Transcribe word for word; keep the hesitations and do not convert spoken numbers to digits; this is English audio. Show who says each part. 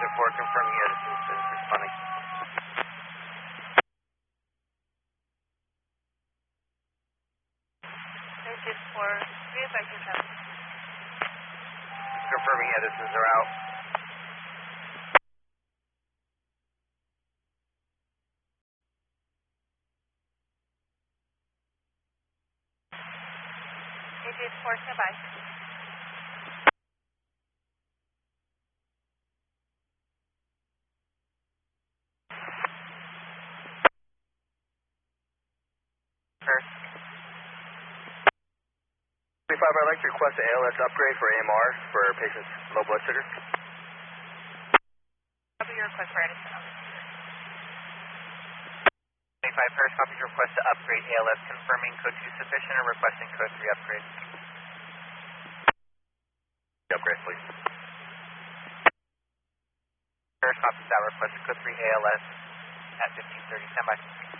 Speaker 1: Agent four confirming Edison is responding.
Speaker 2: Agent four, three by two seven.
Speaker 1: Confirming Edisons are out.
Speaker 2: Agent four, stand by.
Speaker 1: First. twenty-five, I'd like to request an A L S upgrade for A M R for patient's low blood sugar.
Speaker 2: Copy your request for Edison.
Speaker 1: twenty-five, first copy your request to upgrade A L S, confirming code two sufficient or requesting code three upgrade. Upgrade, please. First copy that request, code three A L S at fifteen thirty, stand by.